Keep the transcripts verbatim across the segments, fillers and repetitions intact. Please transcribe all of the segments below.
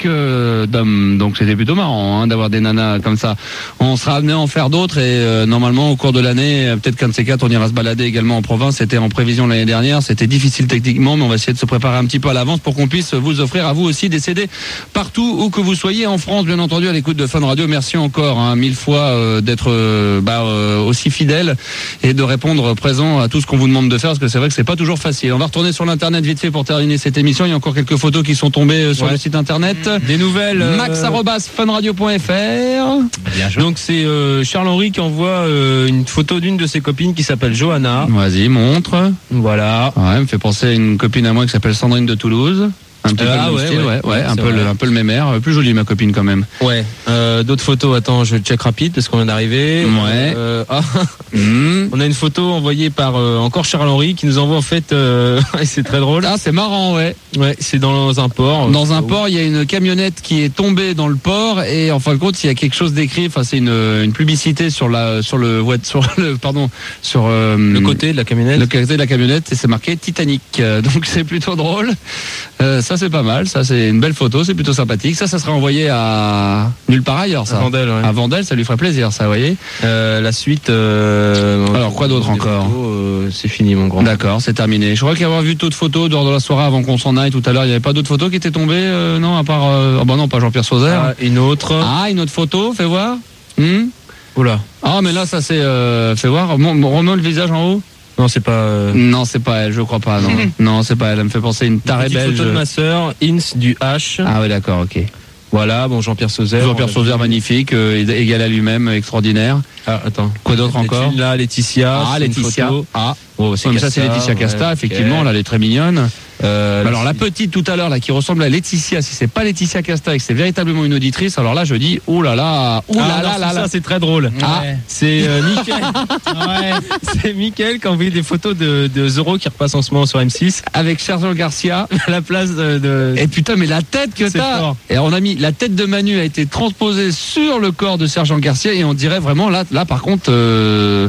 masques euh, d'hommes. Donc c'était plutôt marrant hein, d'avoir des nanas comme ça. On sera amené à en faire d'autres et euh, normalement au cours de l'année, euh, peut-être qu'un de ces quatre, on ira se balader également en province. C'était en prévision l'année dernière. C'était difficile techniquement, mais on va essayer de se préparer un petit peu à l'avance pour qu'on puisse vous offrir à vous aussi des C D partout où que vous soyez en France, bien entendu, à l'écoute de Fun Radio. Merci encore hein, mille fois euh, d'être euh, bah, euh, aussi fidèle et de répondre présent à tout ce qu'on vous demande de faire, parce que c'est vrai que c'est pas toujours facile. On va retourner sur l'internet vite fait pour terminer cette émission. Il y a encore quelques photos qui sont tombées sur ouais. le site internet. Des nouvelles. Euh... max arobase funradio point f r. Bien joué. Donc c'est euh, Charles-Henri qui envoie euh, une photo d'une de ses copines qui s'appelle Johanna. Vas-y, montre. Voilà. Ouais, me fait penser à une copine à moi qui s'appelle Sandrine de Toulouse. Un petit euh, peu ah, le ouais, style, ouais, ouais, ouais, ouais un peu le, un peu le même air, plus jolie ma copine quand même. Ouais. Euh, d'autres photos, attends, je check rapide parce qu'on vient d'arriver. Ouais. Euh, ah, mmh. On a une photo envoyée par euh, encore Charles-Henri qui nous envoie en fait. Euh, c'est très drôle. Ah, c'est marrant, ouais. Ouais, c'est dans un port. Dans un oh. port, il y a une camionnette qui est tombée dans le port et en fin de compte, il y a quelque chose d'écrit. Enfin, c'est une, une publicité sur la, sur le, ouais, sur le, pardon, sur euh, le côté de la camionnette. Le côté de la camionnette et c'est marqué Titanic. Donc c'est plutôt drôle. Euh, ça c'est pas mal, ça c'est une belle photo, c'est plutôt sympathique. Ça, ça serait envoyé à nulle part ailleurs, ça. À Vendel, ouais. À Vendel, ça lui ferait plaisir, ça, vous voyez. Euh, la suite. Euh, Alors quoi d'autre encore photos, euh, c'est fini, mon grand. D'accord, c'est terminé. Je crois qu'avoir vu d'autres photos lors de la soirée avant qu'on s'en aille tout à l'heure, il n'y avait pas d'autres photos qui étaient tombées, euh, non, à part. Euh... Ah bah non, pas Jean-Pierre Sauzère. Ah, une autre. Ah, une autre photo, fais voir. Hmm Oula. Ah, mais là, ça c'est. Euh... Fais voir. Remets le visage en haut. Non, c'est pas. Euh... Non, c'est pas elle, je crois pas. Non, non, c'est pas elle. Elle me fait penser à une tarée une belge. Photo de ma sœur, Ins du H. Ah oui, d'accord, ok. Voilà, bon, Jean-Pierre Sauzère. Jean-Pierre Sauzère, magnifique, euh, égal à lui-même, extraordinaire. Ah, attends. Quoi d'autre encore? Là, Laetitia. Ah, Laetitia. Ah, oh, c'est ouais, ça, c'est Laetitia Casta, ouais, effectivement. Okay. Là, elle est très mignonne. Euh, alors la petite tout à l'heure là qui ressemble à Laetitia, si c'est pas Laetitia Casta et que c'est véritablement une auditrice, alors là je dis oh là là, oh là ah, là là, ça c'est très drôle. Ouais. Ah, c'est euh, Mickaël. Ouais. C'est Mickaël qui a envoyé des photos de, de Zoro qui repasse en ce moment sur M six avec Sergio Garcia à la place de, de... Et putain mais la tête que t'as. Fort. Et on a mis la tête de Manu a été transposée sur le corps de Sergio Garcia et on dirait vraiment là là par contre. Euh...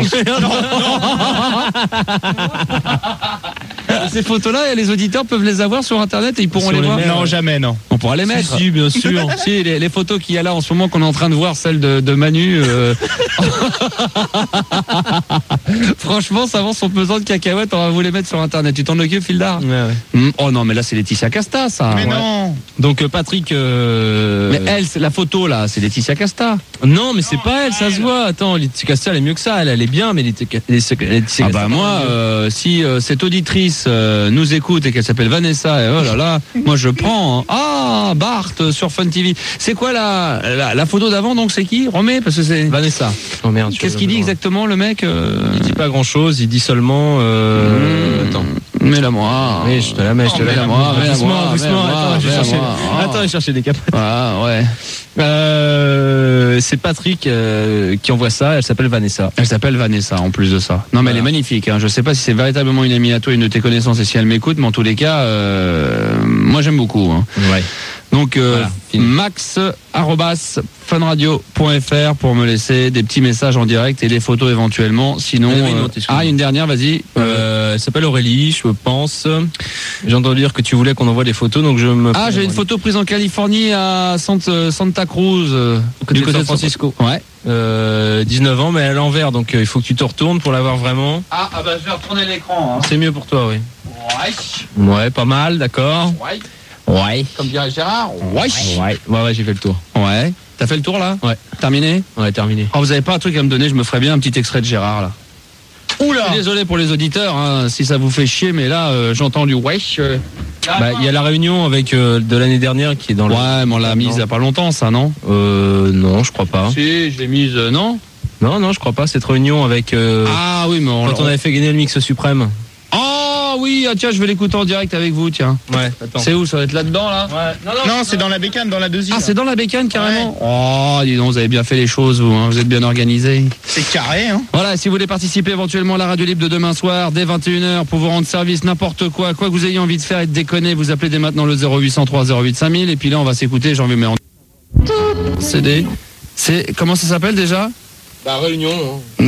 Ces photos-là, les auditeurs peuvent les avoir sur internet et ils pourront sur les, les voir. Mails, non, jamais, non. On pourra les mettre. Si, si bien sûr. Si, les, les photos qu'il y a là en ce moment qu'on est en train de voir, celles de, de Manu. Euh... Franchement, ça avance son pesant de cacahuètes. On va vous les mettre sur internet. Tu t'en occupes, Fildar? Ouais, ouais. Mmh. Oh non, mais là, c'est Laetitia Casta, ça. Mais ouais. non. Donc, euh, Patrick. Euh... Mais elle, c'est la photo là, c'est Laetitia Casta. Non, mais c'est non, pas elle, ça elle. se voit. Attends, Laetitia Casta, elle est mieux que ça. Elle, elle est bien, mais Laetitia Casta. Ah bah moi, euh, si euh, cette auditrice euh, nous écoute et qu'elle s'appelle Vanessa, et oh là là, moi je prends. Hein. Ah, Bart sur Fun T V. C'est quoi la, la, la photo d'avant donc c'est qui? Remets parce que c'est Vanessa. Oh merde. Qu'est-ce qu'il dit exactement le mec euh... Il dit pas grand chose, il dit seulement. Euh... Mmh. Attends. Mets-la moi. Oui, je te la mets, je te oh, la mets moi. Doucement, doucement. Attends, je vais chercher. Attends, je vais chercher des capotes. Ah ouais. Euh, c'est Patrick euh, qui envoie ça. Elle s'appelle Vanessa. Elle s'appelle Vanessa en plus de ça. Non mais voilà. Elle est magnifique. Hein. Je sais pas si c'est véritablement une amie à toi, une de tes connaissances et si elle m'écoute, mais en tous les cas, euh, moi j'aime beaucoup. Hein. Ouais. Donc euh, voilà, max arobase funradio point f r pour me laisser des petits messages en direct et des photos éventuellement. Sinon, euh, autre, ah une dernière, vas-y. Euh, elle s'appelle Aurélie, je pense. J'ai entendu dire que tu voulais qu'on envoie des photos, donc je me. Ah j'ai une photo prise en Californie à Santa Cruz, euh, côté du côté de San Francisco. Ouais. Euh, dix-neuf ans, mais à l'envers, donc euh, il faut que tu te retournes pour la voir vraiment. Ah, ah bah je vais retourner l'écran. Hein. C'est mieux pour toi, oui. Ouais. Ouais, pas mal, d'accord. Ouais. Ouais. Comme dirait Gérard. Ouais. Ouais, ouais, ouais j'ai fait le tour. Ouais. T'as fait le tour là? Ouais. Terminé? Ouais, terminé. Oh, vous avez pas un truc à me donner? Je me ferais bien un petit extrait de Gérard là. Oula! Je suis désolé pour les auditeurs, hein, si ça vous fait chier, mais là, euh, j'entends du wesh. Euh... Bah, il y a la réunion avec euh, de l'année dernière qui est dans le. Ouais, mais on l'a mise il y a pas longtemps, ça, non? Euh, non, je crois pas. Si, je l'ai mise, euh, non? Non, non, je crois pas. Cette réunion avec. Euh, ah oui, mais on, quand on avait fait gagner le mix suprême. Oh oui, ah, tiens, je vais l'écouter en direct avec vous, tiens. Ouais, attends. C'est où? Ça va être là-dedans, là? Ouais. Non, non, non c'est dans la bécane, dans la deuxième. Ah, c'est dans la bécane, carrément? Ouais. Oh, dis donc, vous avez bien fait les choses, vous, hein, vous êtes bien organisés. C'est carré, hein. Voilà, si vous voulez participer éventuellement à la radio libre de demain soir, dès vingt et une heures, pour vous rendre service, n'importe quoi, quoi que vous ayez envie de faire et de déconner, vous appelez dès maintenant le zéro huit cent trois zéro huit cinq mille, et puis là, on va s'écouter, j'ai envie de me mettre en C D. C'est, comment ça s'appelle déjà? Bah, réunion. Hein.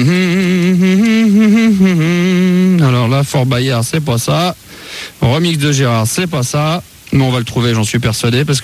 Alors là, Fort Bayard, c'est pas ça. Remix de Gérard, c'est pas ça. Mais on va le trouver, j'en suis persuadé, parce que